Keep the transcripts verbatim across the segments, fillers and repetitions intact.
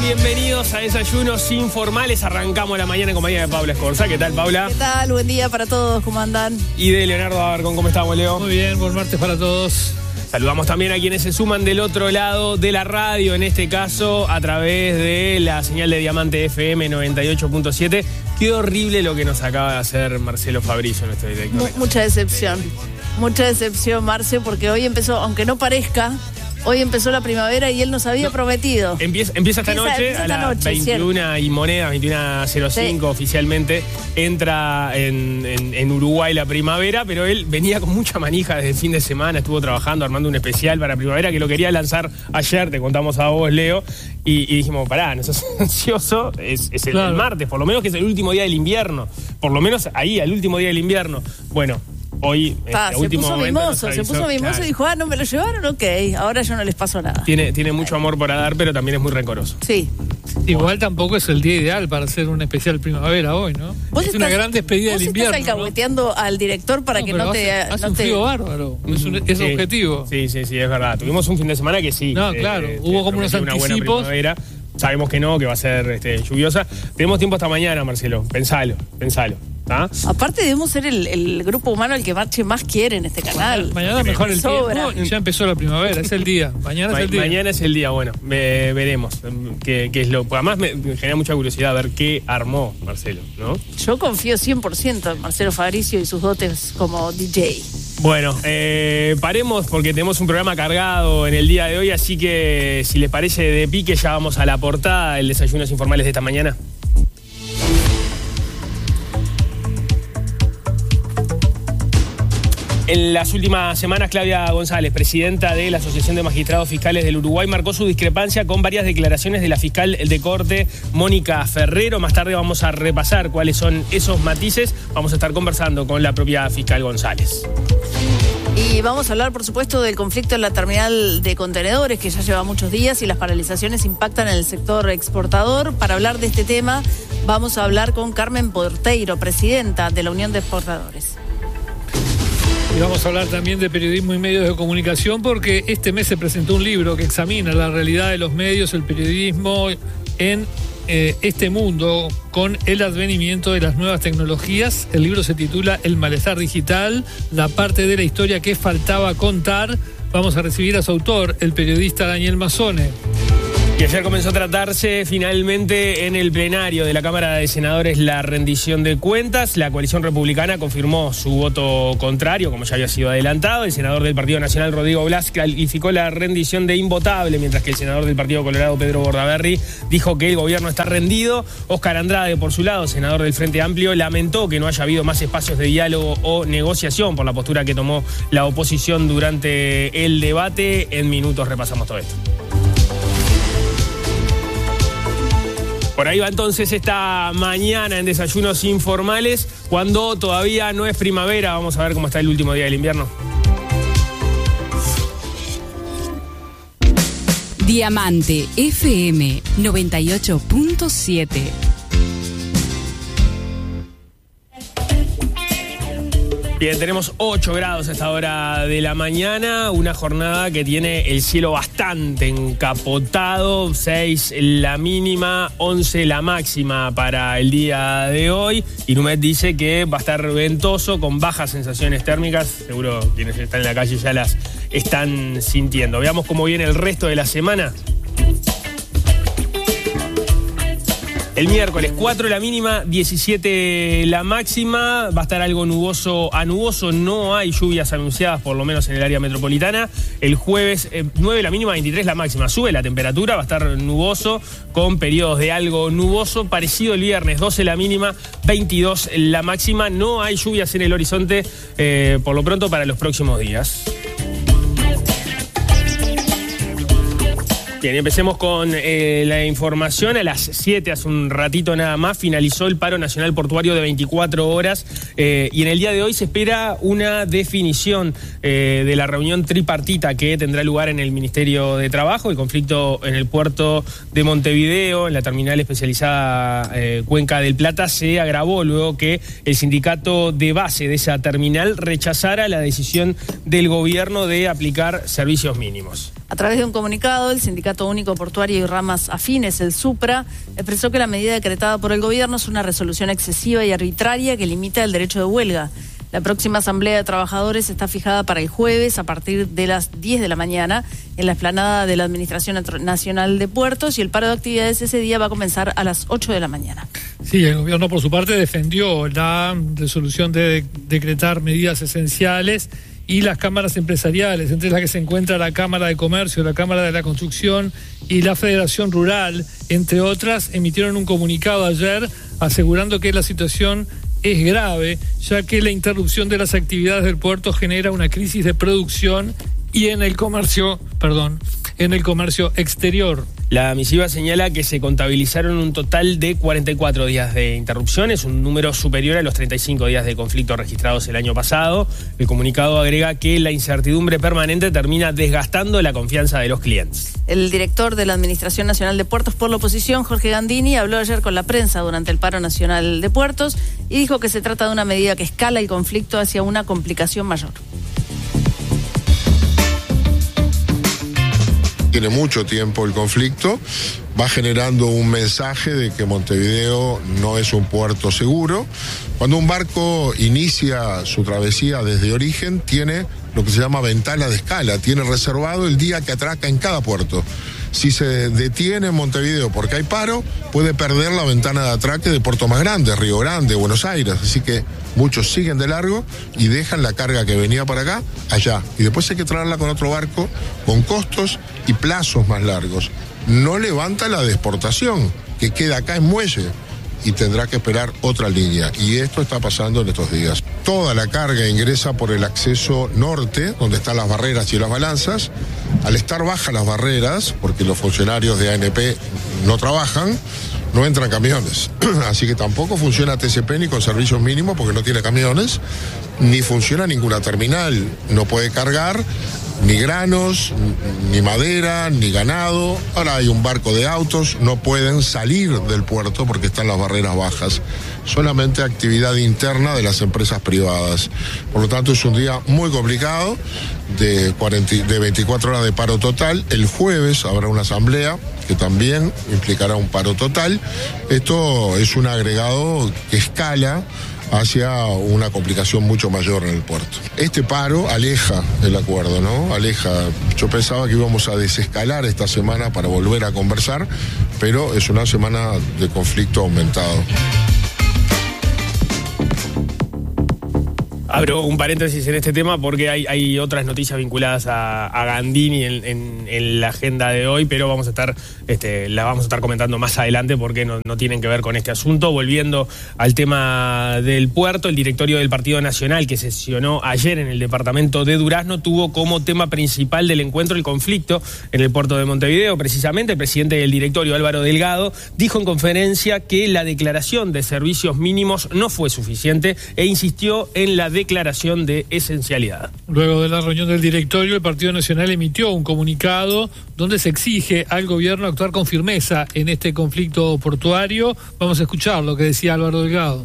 Bienvenidos a Desayunos Informales. Arrancamos la mañana en compañía de Paula Escorza. ¿Qué tal, Paula? ¿Qué tal? Buen día para todos. ¿Cómo andan? Y de Leonardo Abarcón. ¿Cómo estamos, Leo? Muy bien, buen martes para todos. Saludamos también a quienes se suman del otro lado de la radio, en este caso a través de la señal de Diamante F M noventa y ocho punto siete. Qué horrible lo que nos acaba de hacer Marcelo Fabricio, nuestro director. M- mucha decepción. Mucha decepción, Marce, porque hoy empezó, aunque no parezca, hoy empezó la primavera y él nos había no, prometido. Empieza, empieza esta empieza, noche empieza a esta las noche, veintiuna cierto. Y moneda, veintiuna cero cinco sí. Oficialmente. Entra en, en, en Uruguay la primavera, pero él venía con mucha manija desde el fin de semana, estuvo trabajando, armando un especial para primavera que lo quería lanzar ayer, te contamos a vos, Leo, y, y dijimos, pará, no sos ansioso, es, es el, claro. el martes, por lo menos que es el último día del invierno, por lo menos ahí, al último día del invierno. Bueno, hoy, Ta, este se último puso momento, mimoso, se puso mimoso claro. y dijo, ah, no me lo llevaron, ok, ahora yo no les paso nada. Tiene, tiene mucho amor por dar, pero también es muy rencoroso. Sí. Igual bueno. Tampoco es el día ideal para hacer un especial primavera hoy, ¿no? ¿Vos es estás, una gran despedida del invierno. Vos estás alcahueteando, ¿no?, al director para no, que no te... Hace, hace no un te... frío bárbaro, es, un, es sí. objetivo. Sí, sí, sí, es verdad. Tuvimos un fin de semana que sí. No, claro, eh, hubo como unos una anticipos. Buena Sabemos que no, que va a ser este, lluviosa. Tenemos tiempo hasta mañana, Marcelo. Pensalo, pensalo. ¿Ah? Aparte debemos ser el, el grupo humano al que Marche más quiere en este canal. Mañana, mañana mejor el tiempo y ya empezó la primavera, es el día. Mañana Ma- es el día. Mañana es el día, bueno, ve, veremos qué, qué es lo. Además me, me genera mucha curiosidad ver qué armó Marcelo, ¿no? Yo confío cien por ciento en Marcelo Fabricio y sus dotes como D J. Bueno, eh, paremos porque tenemos un programa cargado en el día de hoy, así que si les parece de pique ya vamos a la portada del Desayunos Informales de esta mañana. En las últimas semanas, Claudia González, presidenta de la Asociación de Magistrados Fiscales del Uruguay, marcó su discrepancia con varias declaraciones de la fiscal de corte, Mónica Ferrero. Más tarde vamos a repasar cuáles son esos matices. Vamos a estar conversando con la propia fiscal González. Y vamos a hablar, por supuesto, del conflicto en la terminal de contenedores, que ya lleva muchos días y las paralizaciones impactan en el sector exportador. Para hablar de este tema, vamos a hablar con Carmen Porteiro, presidenta de la Unión de Exportadores. Y vamos a hablar también de periodismo y medios de comunicación, porque este mes se presentó un libro que examina la realidad de los medios, el periodismo en eh, este mundo con el advenimiento de las nuevas tecnologías. El libro se titula El malestar digital, la parte de la historia que faltaba contar. Vamos a recibir a su autor, el periodista Daniel Mazzone. Y ayer comenzó a tratarse finalmente en el plenario de la Cámara de Senadores la rendición de cuentas. La coalición republicana confirmó su voto contrario, como ya había sido adelantado. El senador del Partido Nacional, Rodrigo Blas, calificó la rendición de invotable, mientras que el senador del Partido Colorado, Pedro Bordaberry, dijo que el gobierno está rendido. Oscar Andrade, por su lado, senador del Frente Amplio, lamentó que no haya habido más espacios de diálogo o negociación por la postura que tomó la oposición durante el debate. En minutos repasamos todo esto. Por ahí va entonces esta mañana en Desayunos Informales, cuando todavía no es primavera. Vamos a ver cómo está el último día del invierno. Diamante F M noventa y ocho punto siete. Bien, tenemos ocho grados a esta hora de la mañana, una jornada que tiene el cielo bastante encapotado, seis la mínima, once la máxima para el día de hoy. Inumet dice que va a estar ventoso, con bajas sensaciones térmicas, seguro quienes están en la calle ya las están sintiendo. Veamos cómo viene el resto de la semana. El miércoles, cuatro la mínima, diecisiete la máxima. Va a estar algo nuboso a nuboso. No hay lluvias anunciadas, por lo menos en el área metropolitana. El jueves, eh, nueve la mínima, veintitrés la máxima. Sube la temperatura, va a estar nuboso, con periodos de algo nuboso. Parecido el viernes, doce la mínima, veintidós la máxima. No hay lluvias en el horizonte, eh, por lo pronto, para los próximos días. Bien, empecemos con eh, la información. A las siete, hace un ratito nada más, finalizó el paro nacional portuario de veinticuatro horas eh, y en el día de hoy se espera una definición eh, de la reunión tripartita que tendrá lugar en el Ministerio de Trabajo. El conflicto en el puerto de Montevideo, en la terminal especializada eh, Cuenca del Plata, se agravó luego que el sindicato de base de esa terminal rechazara la decisión del gobierno de aplicar servicios mínimos. A través de un comunicado, el Sindicato Único Portuario y Ramas Afines, el SUPRA, expresó que la medida decretada por el gobierno es una resolución excesiva y arbitraria que limita el derecho de huelga. La próxima Asamblea de Trabajadores está fijada para el jueves a partir de las diez de la mañana en la explanada de la Administración Nacional de Puertos, y el paro de actividades ese día va a comenzar a las ocho de la mañana. Sí, el gobierno por su parte defendió la resolución de decretar medidas esenciales, y las cámaras empresariales, entre las que se encuentra la Cámara de Comercio, la Cámara de la Construcción y la Federación Rural, entre otras, emitieron un comunicado ayer asegurando que la situación es grave, ya que la interrupción de las actividades del puerto genera una crisis de producción y en el comercio, perdón, en el comercio exterior. La misiva señala que se contabilizaron un total de cuarenta y cuatro días de interrupciones, un número superior a los treinta y cinco días de conflicto registrados el año pasado. El comunicado agrega que la incertidumbre permanente termina desgastando la confianza de los clientes. El director de la Administración Nacional de Puertos por la oposición, Jorge Gandini, habló ayer con la prensa durante el paro nacional de puertos y dijo que se trata de una medida que escala el conflicto hacia una complicación mayor. Tiene mucho tiempo el conflicto, va generando un mensaje de que Montevideo no es un puerto seguro. Cuando un barco inicia su travesía desde origen, tiene lo que se llama ventana de escala, tiene reservado el día que atraca en cada puerto. Si se detiene en Montevideo porque hay paro, puede perder la ventana de atraque de puertos más grandes, Río Grande, Buenos Aires. Así que muchos siguen de largo y dejan la carga que venía para acá, allá. Y después hay que traerla con otro barco, con costos y plazos más largos. No levanta la de exportación, que queda acá en muelle, y tendrá que esperar otra línea. Y esto está pasando en estos días. Toda la carga ingresa por el acceso norte, donde están las barreras y las balanzas. Al estar bajas las barreras, porque los funcionarios de A N P no trabajan, no entran camiones. Así que tampoco funciona T C P ni con servicios mínimos porque no tiene camiones, ni funciona ninguna terminal. No puede cargar ni granos, ni madera, ni ganado. Ahora hay un barco de autos, no pueden salir del puerto porque están las barreras bajas. Solamente actividad interna de las empresas privadas. Por lo tanto, es un día muy complicado, de, cuarenta, de veinticuatro horas de paro total. El jueves habrá una asamblea que también implicará un paro total. Esto es un agregado que escala hacia una complicación mucho mayor en el puerto. Este paro aleja el acuerdo, ¿no? Aleja. Yo pensaba que íbamos a desescalar esta semana para volver a conversar, pero es una semana de conflicto aumentado. Abro un paréntesis en este tema porque hay, hay otras noticias vinculadas a, a Gandini en, en, en la agenda de hoy, pero vamos a estar, este, la vamos a estar comentando más adelante porque no, no tienen que ver con este asunto. Volviendo al tema del puerto, el directorio del Partido Nacional, que sesionó ayer en el departamento de Durazno, tuvo como tema principal del encuentro el conflicto en el puerto de Montevideo. Precisamente el presidente del directorio, Álvaro Delgado, dijo en conferencia que la declaración de servicios mínimos no fue suficiente e insistió en la declaración de esencialidad. Luego de la reunión del directorio, el Partido Nacional emitió un comunicado donde se exige al gobierno actuar con firmeza en este conflicto portuario. Vamos a escuchar lo que decía Álvaro Delgado.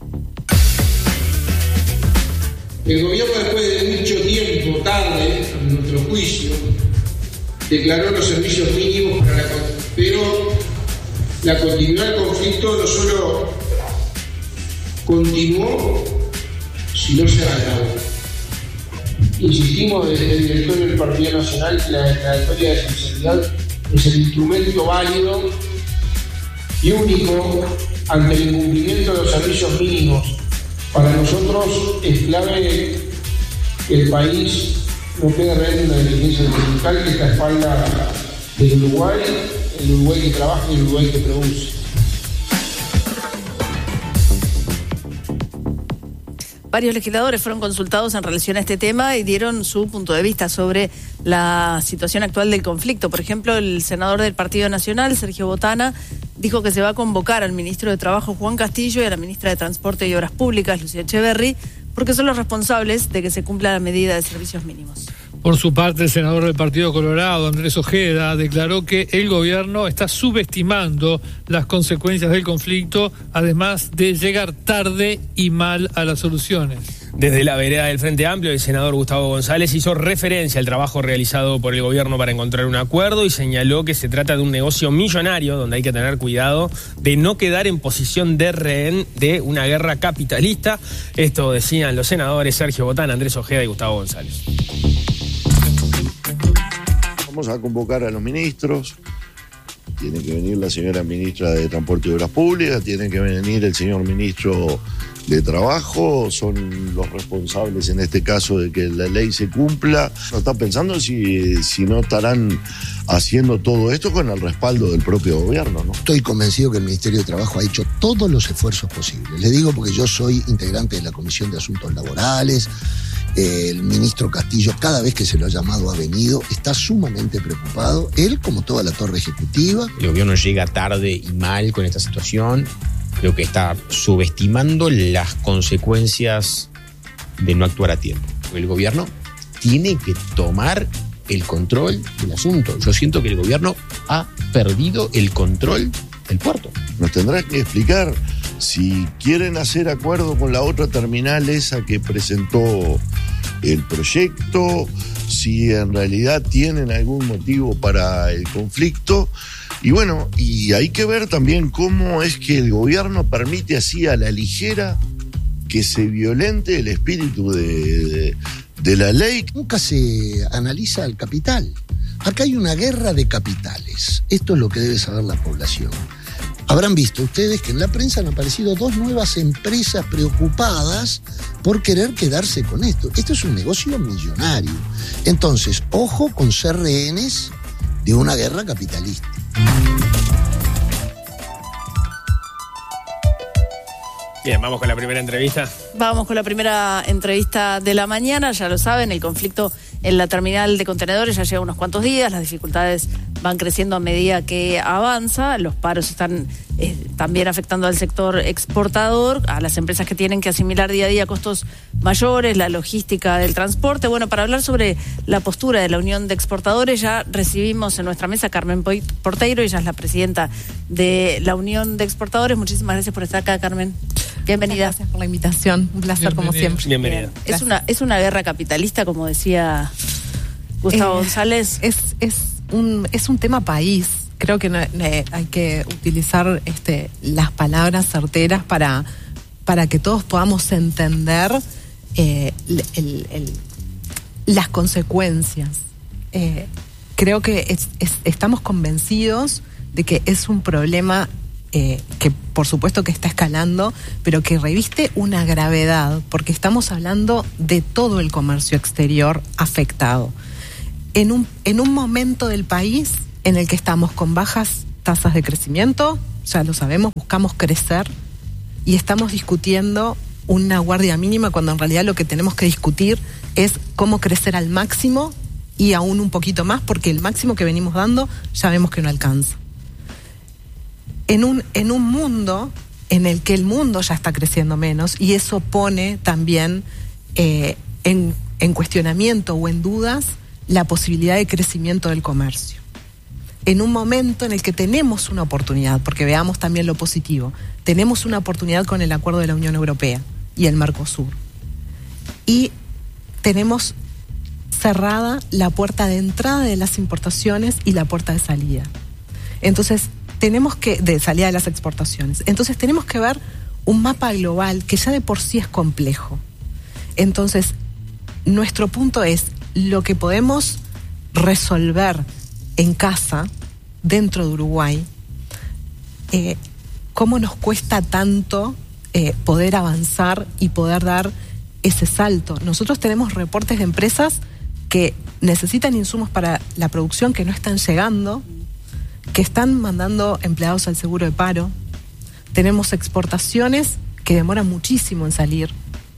El gobierno, después de mucho tiempo, tarde, a nuestro juicio, declaró los servicios mínimos para la, pero la continuidad del conflicto no solo continuó, si no se agravó. Insistimos desde el directorio del Partido Nacional que la declaratoria de esencialidad es el instrumento válido y único ante el incumplimiento de los servicios mínimos. Para nosotros es clave que el país no quede rehén de una dependencia sindical que está a espalda del Uruguay, el Uruguay que trabaja y el Uruguay que produce. Varios legisladores fueron consultados en relación a este tema y dieron su punto de vista sobre la situación actual del conflicto. Por ejemplo, el senador del Partido Nacional, Sergio Botana, dijo que se va a convocar al ministro de Trabajo, Juan Castillo, y a la ministra de Transporte y Obras Públicas, Lucía Echeverri, porque son los responsables de que se cumpla la medida de servicios mínimos. Por su parte, el senador del Partido Colorado, Andrés Ojeda, declaró que el gobierno está subestimando las consecuencias del conflicto, además de llegar tarde y mal a las soluciones. Desde la vereda del Frente Amplio, el senador Gustavo González hizo referencia al trabajo realizado por el gobierno para encontrar un acuerdo y señaló que se trata de un negocio millonario donde hay que tener cuidado de no quedar en posición de rehén de una guerra capitalista. Esto decían los senadores Sergio Botán, Andrés Ojeda y Gustavo González. Vamos a convocar a los ministros. Tiene que venir la señora ministra de Transporte y Obras Públicas, tiene que venir el señor ministro de Trabajo, son los responsables en este caso de que la ley se cumpla. No está pensando si, si no estarán haciendo todo esto con el respaldo del propio gobierno, ¿no? Estoy convencido que el Ministerio de Trabajo ha hecho todos los esfuerzos posibles. Le digo porque yo soy integrante de la Comisión de Asuntos Laborales. El ministro Castillo, cada vez que se lo ha llamado, ha venido, está sumamente preocupado, él como toda la torre ejecutiva. El gobierno llega tarde y mal con esta situación, creo que está subestimando las consecuencias de no actuar a tiempo. El gobierno tiene que tomar el control del asunto. Yo siento que el gobierno ha perdido el control del puerto. Nos tendrá que explicar si quieren hacer acuerdo con la otra terminal esa que presentó el proyecto, si en realidad tienen algún motivo para el conflicto. Y bueno, y hay que ver también cómo es que el gobierno permite así a la ligera que se violente el espíritu de, de, de la ley. Nunca se analiza el capital. Acá hay una guerra de capitales. Esto es lo que debe saber la población. Habrán visto ustedes que en la prensa han aparecido dos nuevas empresas preocupadas por querer quedarse con esto. Esto es un negocio millonario. Entonces, ojo con ser rehenes de una guerra capitalista. Bien, vamos con la primera entrevista. Vamos con la primera entrevista de la mañana. Ya lo saben, el conflicto en la terminal de contenedores ya lleva unos cuantos días. Las dificultades van creciendo a medida que avanza. Los paros están eh, también afectando al sector exportador, a las empresas que tienen que asimilar día a día costos mayores, la logística del transporte. Bueno, para hablar sobre la postura de la Unión de Exportadores, ya recibimos en nuestra mesa a Carmen Porteiro, ella es la presidenta de la Unión de Exportadores. Muchísimas gracias por estar acá, Carmen. Bienvenida. Gracias por la invitación. Un placer, Bienvenida. como siempre. Bienvenida. Bien. Es una, es una guerra capitalista, como decía Gustavo Eh, González. Es, es, un, es un tema país. Creo que no, eh, hay que utilizar este, las palabras certeras para, para que todos podamos entender eh, el, el, el, las consecuencias. Eh, creo que es, es, estamos convencidos de que es un problema Eh, que por supuesto que está escalando, pero que reviste una gravedad, porque estamos hablando de todo el comercio exterior afectado. En un, en un momento del país en el que estamos con bajas tasas de crecimiento, ya lo sabemos, buscamos crecer y estamos discutiendo una guardia mínima cuando en realidad lo que tenemos que discutir es cómo crecer al máximo y aún un poquito más, porque el máximo que venimos dando ya vemos que no alcanza. En un, en un mundo en el que el mundo ya está creciendo menos y eso pone también eh, en, en cuestionamiento o en dudas la posibilidad de crecimiento del comercio. En un momento en el que tenemos una oportunidad, porque veamos también lo positivo, tenemos una oportunidad con el acuerdo de la Unión Europea y el Mercosur. Y tenemos cerrada la puerta de entrada de las importaciones y la puerta de salida. Entonces, tenemos que, de salida de las exportaciones. Entonces tenemos que ver un mapa global que ya de por sí es complejo. Entonces, nuestro punto es lo que podemos resolver en casa, dentro de Uruguay, eh, cómo nos cuesta tanto eh, poder avanzar y poder dar ese salto. Nosotros tenemos reportes de empresas que necesitan insumos para la producción que no están llegando, que están mandando empleados al seguro de paro. Tenemos exportaciones que demoran muchísimo en salir.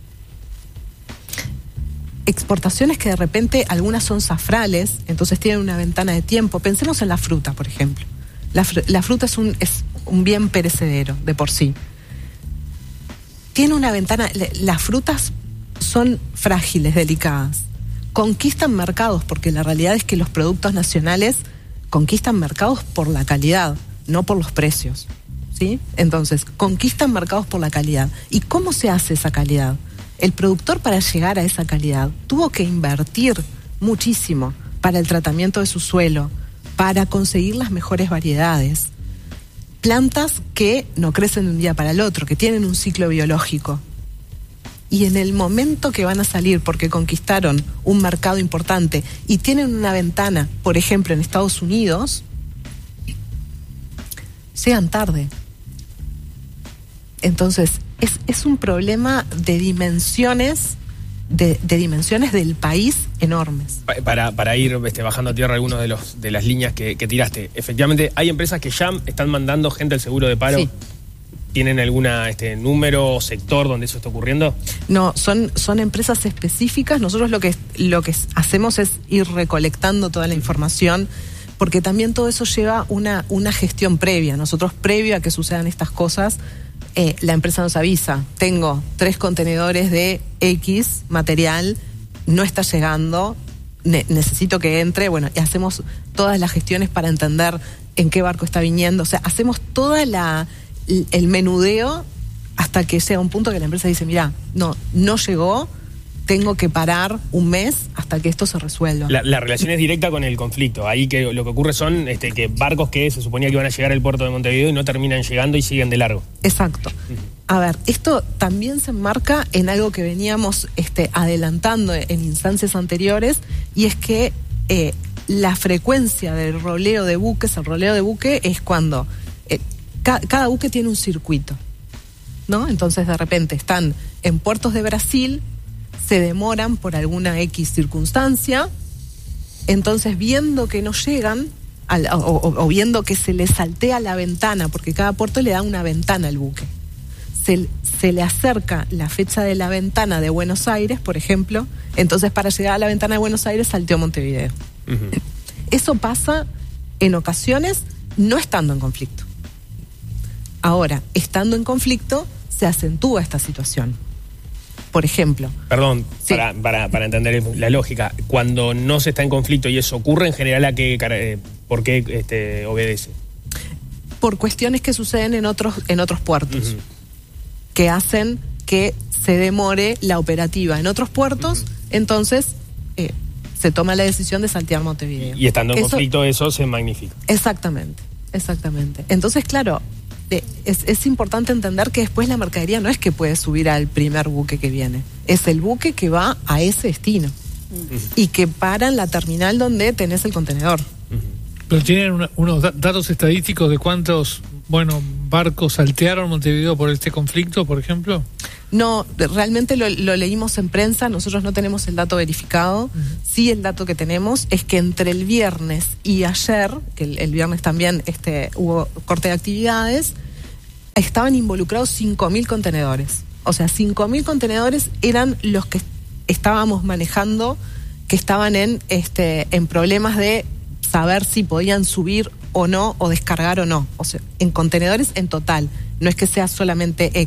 Exportaciones que de repente algunas son zafrales, entonces tienen una ventana de tiempo. Pensemos en la fruta, por ejemplo. La, fr- la fruta es un, es un bien perecedero de por sí. Tiene una ventana, las frutas son frágiles, delicadas. Conquistan mercados, porque la realidad es que los productos nacionales conquistan mercados por la calidad, no por los precios, ¿sí? Entonces, conquistan mercados por la calidad. ¿Y cómo se hace esa calidad? El productor, para llegar a esa calidad, tuvo que invertir muchísimo para el tratamiento de su suelo, para conseguir las mejores variedades. Plantas que no crecen de un día para el otro, que tienen un ciclo biológico. Y en el momento que van a salir porque conquistaron un mercado importante y tienen una ventana, por ejemplo en Estados Unidos, llegan tarde. Entonces, es, es un problema de dimensiones, de, de dimensiones del país enormes. Para, para ir este, bajando a tierra algunas de los de las líneas que, que tiraste. Efectivamente, hay empresas que ya están mandando gente al seguro de paro. Sí. ¿Tienen algún este, número o sector donde eso está ocurriendo? No, son, son empresas específicas. Nosotros lo que, lo que hacemos es ir recolectando toda la información, porque también todo eso lleva una, una gestión previa. Nosotros, previo a que sucedan estas cosas, eh, la empresa nos avisa, tengo tres contenedores de X material, no está llegando, ne- necesito que entre, bueno, y hacemos todas las gestiones para entender en qué barco está viniendo. O sea, hacemos toda la... el menudeo hasta que llega un punto que la empresa dice, mira, no, no llegó, tengo que parar un mes hasta que esto se resuelva. La, la relación es directa con el conflicto. Ahí que lo que ocurre son este, que barcos que se suponía que iban a llegar al puerto de Montevideo y no terminan llegando y siguen de largo. Exacto. A ver, esto también se enmarca en algo que veníamos este, adelantando en instancias anteriores, y es que eh, la frecuencia del roleo de buques, el roleo de buque es cuando... Cada buque tiene un circuito, ¿no? Entonces, de repente, están en puertos de Brasil, se demoran por alguna X circunstancia, entonces, viendo que no llegan, al, o, o, o viendo que se le saltea la ventana, porque cada puerto le da una ventana al buque, se, se le acerca la fecha de la ventana de Buenos Aires, por ejemplo, entonces, para llegar a la ventana de Buenos Aires, salteó Montevideo. Uh-huh. Eso pasa en ocasiones no estando en conflicto. Ahora, estando en conflicto, se acentúa esta situación. Por ejemplo... Perdón, sí. para, para, para entender la lógica, cuando no se está en conflicto y eso ocurre, en general, ¿a qué, eh, ¿por qué este, obedece? Por cuestiones que suceden en otros, en otros puertos, uh-huh. que hacen que se demore la operativa en otros puertos, uh-huh. entonces eh, se toma la decisión de saltear Montevideo. Y estando en eso, conflicto, eso se magnifica. Exactamente, exactamente. Entonces, claro... Es, es importante entender que después la mercadería no es que puede subir al primer buque que viene, es el buque que va a ese destino uh-huh. y que para en la terminal donde tenés el contenedor. Uh-huh. Pero tienen una, unos da- datos estadísticos de cuántos, bueno, barcos saltearon Montevideo por este conflicto, por ejemplo. No, realmente lo, lo leímos en prensa, nosotros no tenemos el dato verificado. Uh-huh. Sí, el dato que tenemos es que entre el viernes y ayer, que el, el viernes también este, hubo corte de actividades, estaban involucrados cinco mil contenedores. O sea, cinco mil contenedores eran los que estábamos manejando, que estaban en, este, en problemas de saber si podían subir o no, o descargar o no. O sea, en contenedores en total. No es que sea solamente